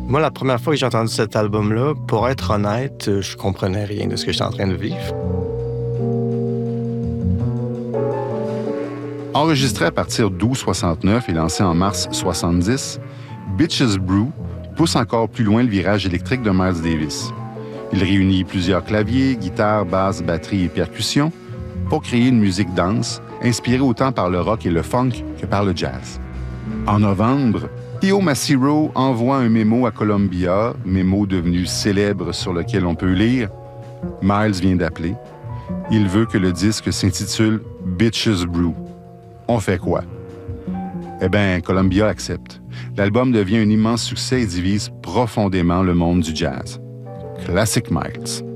Moi, la première fois que j'ai entendu cet album-là, pour être honnête, je comprenais rien de ce que j'étais en train de vivre. Enregistré à partir d'août-69 et lancé en mars 70, Bitches Brew pousse encore plus loin le virage électrique de Miles Davis. Il réunit plusieurs claviers, guitares, basses, batteries et percussions pour créer une musique dense, inspirée autant par le rock et le funk que par le jazz. En novembre, Kio Mashiro envoie un mémo à Columbia, mémo devenu célèbre sur lequel on peut lire « Miles vient d'appeler. Il veut que le disque s'intitule « Bitches Brew ». On fait quoi? Eh bien, Columbia accepte. L'album devient un immense succès et divise profondément le monde du jazz. Classic Miles.